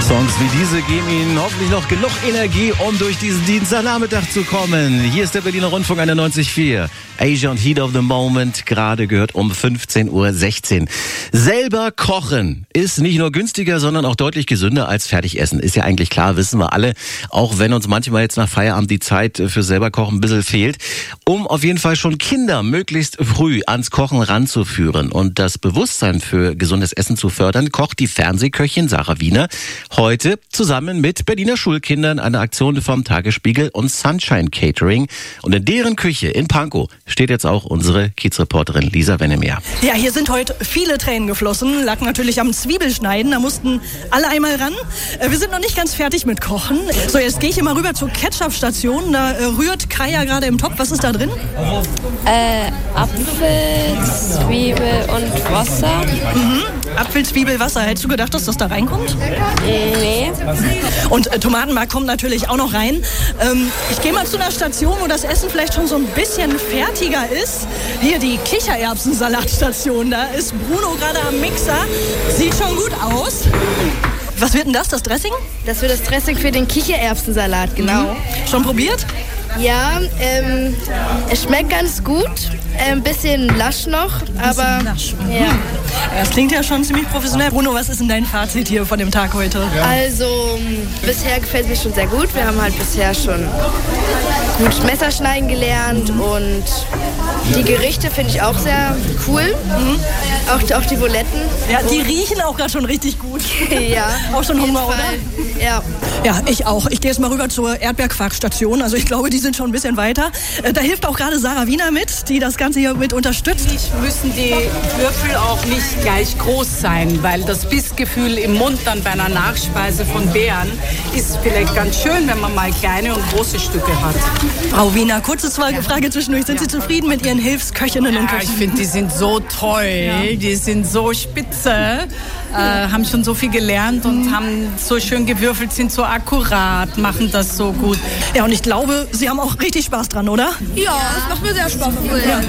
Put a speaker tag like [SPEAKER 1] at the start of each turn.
[SPEAKER 1] Songs wie diese geben Ihnen hoffentlich noch genug Energie, um durch diesen Dienstagnachmittag zu kommen. Hier ist der Berliner Rundfunk 91.4. Asia und Heat of the Moment, gerade gehört um 15:16 Uhr. Selber kochen ist nicht nur günstiger, sondern auch deutlich gesünder als Fertigessen. Ist ja eigentlich klar, wissen wir alle. Auch wenn uns manchmal jetzt nach Feierabend die Zeit für selber Kochen ein bisschen fehlt. Um auf jeden Fall schon Kinder möglichst früh ans Kochen ranzuführen und das Bewusstsein für gesundes Essen zu fördern, kocht die Fernsehköchin Sarah Wiener heute zusammen mit Berliner Schulkindern eine Aktion vom Tagesspiegel und Sunshine Catering. Und in deren Küche in Pankow steht jetzt auch unsere Kiezreporterin Lisa Wennemeyer.
[SPEAKER 2] Ja, hier sind heute viele Tränen geflossen, lag natürlich am Zwiebelschneiden, da mussten alle einmal ran. Wir sind noch nicht ganz fertig mit Kochen. So, jetzt gehe ich hier mal rüber zur Ketchup-Station, da rührt Kaya gerade im Topf. Was ist da drin?
[SPEAKER 3] Apfel, Zwiebel und Wasser.
[SPEAKER 2] Apfel, Zwiebel, Wasser. Hättest du gedacht, dass das da reinkommt?
[SPEAKER 3] Nee.
[SPEAKER 2] Und Tomatenmark kommt natürlich auch noch rein. Ich gehe mal zu einer Station, wo das Essen vielleicht schon so ein bisschen fertiger ist. Hier die Kichererbsensalatstation. Da ist Bruno gerade am Mixer. Sieht schon gut aus. Was wird denn das Dressing?
[SPEAKER 4] Das wird das Dressing für den Kichererbsensalat, genau.
[SPEAKER 2] Schon probiert?
[SPEAKER 4] Ja, es schmeckt ganz gut. Ein bisschen lasch noch, aber
[SPEAKER 2] lasch.
[SPEAKER 4] Ja.
[SPEAKER 2] Das klingt ja schon ziemlich professionell. Bruno, was ist denn dein Fazit hier von dem Tag heute?
[SPEAKER 4] Also, bisher gefällt es mir schon sehr gut. Wir haben halt bisher schon gut Messerschneiden gelernt und die Gerichte finde ich auch sehr cool. Auch die Buletten.
[SPEAKER 2] Ja, die riechen auch gerade schon richtig gut.
[SPEAKER 4] Ja.
[SPEAKER 2] Auch schon Hunger, oder?
[SPEAKER 4] Ja.
[SPEAKER 2] Ja, ich auch. Ich gehe jetzt mal rüber zur Erdbeerquarkstation. Also ich glaube, die sind schon ein bisschen weiter. Da hilft auch gerade Sarah Wiener mit, die das Ganze hier mit unterstützt.
[SPEAKER 5] Müssen die Würfel auch nicht gleich groß sein, weil das Bissgefühl im Mund dann bei einer Nachspeise von Beeren ist vielleicht ganz schön, wenn man mal kleine und große Stücke hat.
[SPEAKER 2] Frau Wiener, kurze Frage zwischendurch. Sind Sie zufrieden mit Ihren Hilfsköchinnen und
[SPEAKER 5] Ja,
[SPEAKER 2] Köchen?
[SPEAKER 5] ich finde, die sind so toll, die sind so spitze, haben schon so viel gelernt und haben so schön gewürfelt, sind so akkurat, machen das so gut.
[SPEAKER 2] Ja, und ich glaube, Sie haben auch richtig Spaß dran, oder?
[SPEAKER 4] Ja, das macht mir sehr Spaß. Cool.
[SPEAKER 2] Ja.